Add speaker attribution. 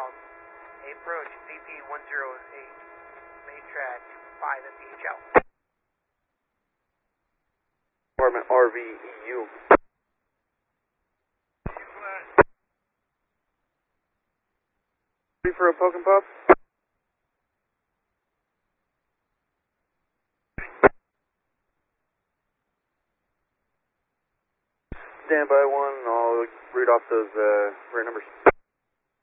Speaker 1: southbound, approach CP108, main track 5 MPH out.
Speaker 2: Department RVEU. Ready for a poke and pop? Stand by one, I'll read off those rear numbers.